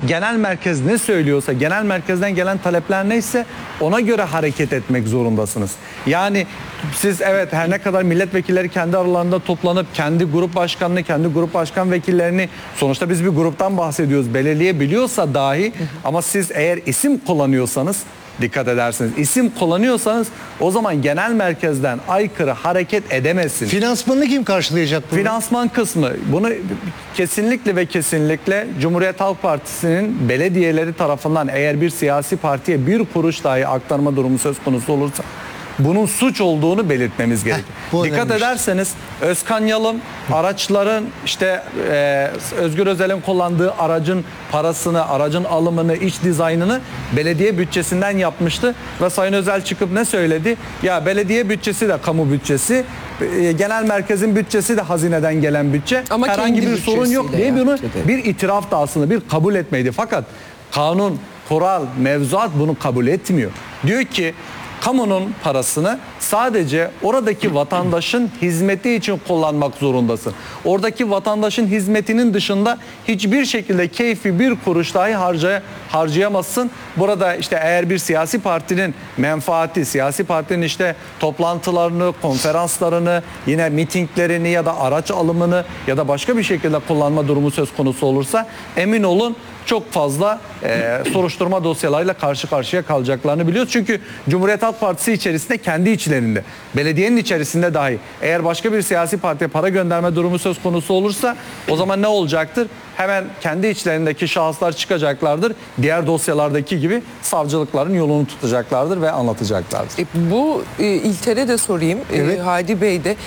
genel merkez ne söylüyorsa, genel merkezden gelen talepler neyse ona göre hareket etmek zorundasınız. Yani siz evet her ne kadar milletvekilleri kendi aralarında toplanıp kendi grup başkanını, kendi grup başkan vekillerini, sonuçta biz bir gruptan bahsediyoruz, belirleyebiliyorsa dahi, ama siz eğer isim kullanıyorsanız, dikkat edersiniz, İsim kullanıyorsanız o zaman genel merkezden aykırı hareket edemezsiniz. Finansmanını kim karşılayacak bunu? Finansman kısmı, bunu kesinlikle ve kesinlikle Cumhuriyet Halk Partisi'nin belediyeleri tarafından eğer bir siyasi partiye bir kuruş dahi aktarma durumu söz konusu olursa bunun suç olduğunu belirtmemiz gerekir. Dikkat ederseniz Özkan Yalım araçların işte Özgür Özel'in kullandığı aracın parasını, aracın alımını, iç dizaynını belediye bütçesinden yapmıştı ve Sayın Özel çıkıp ne söyledi? Ya belediye bütçesi de kamu bütçesi, genel merkezin bütçesi de hazineden gelen bütçe. Ama herhangi bir sorun yok diye bunu bir itiraf da aslında, bir kabul etmeydi. Fakat kanun, kural, mevzuat bunu kabul etmiyor. Diyor ki kamunun parasını sadece oradaki vatandaşın hizmeti için kullanmak zorundasın. Oradaki vatandaşın hizmetinin dışında hiçbir şekilde keyfi bir kuruş dahi harcayamazsın. Burada işte eğer bir siyasi partinin menfaati, siyasi partinin işte toplantılarını, konferanslarını, yine mitinglerini ya da araç alımını ya da başka bir şekilde kullanma durumu söz konusu olursa emin olun çok fazla soruşturma dosyalarıyla karşı karşıya kalacaklarını biliyoruz. Çünkü Cumhuriyet Halk Partisi içerisinde, kendi içlerinde, belediyenin içerisinde dahi eğer başka bir siyasi partiye para gönderme durumu söz konusu olursa o zaman ne olacaktır? Hemen kendi içlerindeki şahıslar çıkacaklardır. Diğer dosyalardaki gibi savcılıkların yolunu tutacaklardır ve anlatacaklardır. Bu İlter'e de sorayım. Evet. Hadi Bey de.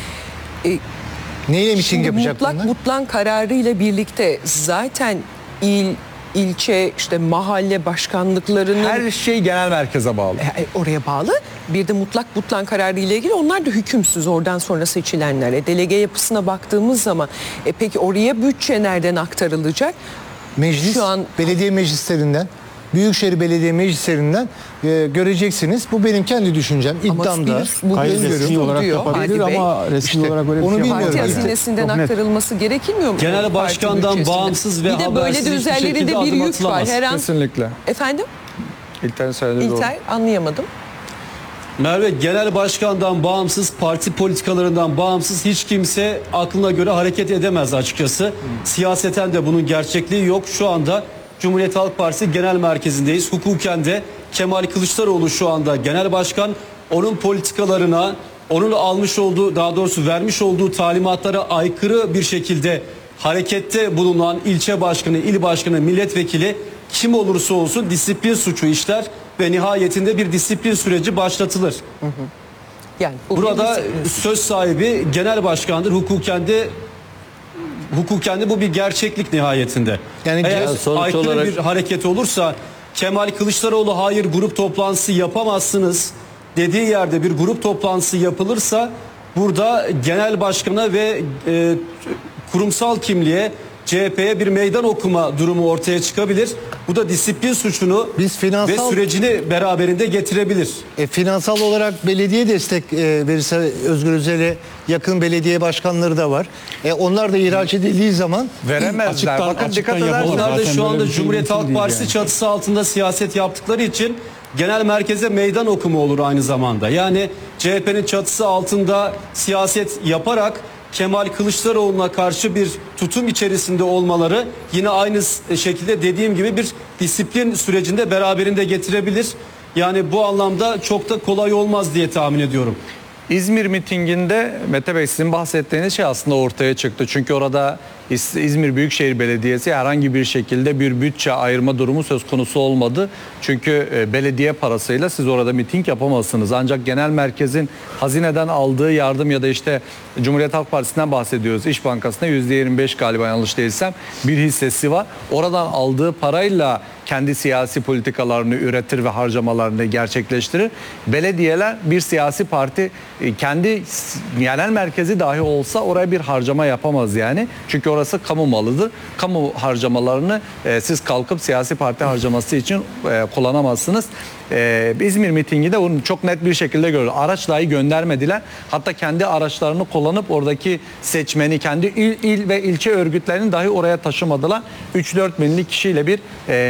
Neyle miting yapacak mutlak bunlar? Mutlan kararı ile birlikte zaten ilçe, işte mahalle başkanlıklarının her şey genel merkeze bağlı. Oraya bağlı. Bir de mutlak Mutlan kararı ile ilgili onlar da hükümsüz, oradan sonra seçilenler. Delege yapısına baktığımız zaman peki oraya bütçe nereden aktarılacak? Meclis, şu an belediye meclislerinden, Büyükşehir Belediye Meclislerinden göreceksiniz. Bu benim kendi düşüncem, iddiam da. Hayır, resmi olarak yapabilir ama resmi olarak öyle onu bir şey parti hazinesinden aktarılması gerekilmiyor mu? Genel başkandan bağımsız ve bir de böyle de üzerlerinde bir yük var. Her an... Kesinlikle. Efendim? İlter'in söylediği doğru. İlter, anlayamadım. Merve, genel başkandan bağımsız, parti politikalarından bağımsız hiç kimse aklına göre hareket edemez açıkçası. Siyaseten de bunun gerçekliği yok. Şu anda Cumhuriyet Halk Partisi Genel Merkezi'ndeyiz. Hukuken de Kemal Kılıçdaroğlu şu anda genel başkan. Onun politikalarına, onun almış olduğu, daha doğrusu vermiş olduğu talimatlara aykırı bir şekilde harekette bulunan ilçe başkanı, il başkanı, milletvekili kim olursa olsun disiplin suçu işler ve nihayetinde bir disiplin süreci başlatılır. Yani burada söz sahibi genel başkandır. Hukuken de bu bir gerçeklik nihayetinde. Yani eğer aykırı bir hareket olursa, Kemal Kılıçdaroğlu hayır grup toplantısı yapamazsınız dediği yerde bir grup toplantısı yapılırsa burada genel başkana ve kurumsal kimliğe, CHP'ye bir meydan okuma durumu ortaya çıkabilir. Bu da disiplin suçunu ve sürecini beraberinde getirebilir. Finansal olarak belediye destek verirse Özgür Özel'e yakın belediye başkanları da var. Onlar da ihraç edildiği zaman veremezler. Bakın dikkat ederseniz. Onlar da şu anda Cumhuriyet Halk Partisi çatısı altında siyaset yaptıkları için genel merkeze meydan okuma olur aynı zamanda. Yani CHP'nin çatısı altında siyaset yaparak Kemal Kılıçdaroğlu'na karşı bir tutum içerisinde olmaları yine aynı şekilde dediğim gibi bir disiplin sürecinde beraberinde getirebilir. Yani bu anlamda çok da kolay olmaz diye tahmin ediyorum. İzmir mitinginde Mete Bey sizin bahsettiğiniz şey aslında ortaya çıktı. Çünkü orada İzmir Büyükşehir Belediyesi herhangi bir şekilde bir bütçe ayırma durumu söz konusu olmadı. Çünkü belediye parasıyla siz orada miting yapamazsınız. Ancak genel merkezin hazineden aldığı yardım ya da işte Cumhuriyet Halk Partisi'nden bahsediyoruz. İş Bankası'nda %25 galiba yanlış değilsem bir hissesi var. Oradan aldığı parayla kendi siyasi politikalarını üretir ve harcamalarını gerçekleştirir. Belediyeler bir siyasi parti kendi genel merkezi dahi olsa oraya bir harcama yapamaz yani. Çünkü orası kamu malıdır. Kamu harcamalarını siz kalkıp siyasi parti harcaması için kullanamazsınız. İzmir mitingi de bunu çok net bir şekilde görüyor. Araç dahi göndermediler. Hatta kendi araçlarını kullanıp oradaki seçmeni, kendi il ve ilçe örgütlerini dahi oraya taşımadılar. 3-4 binlik kişiyle bir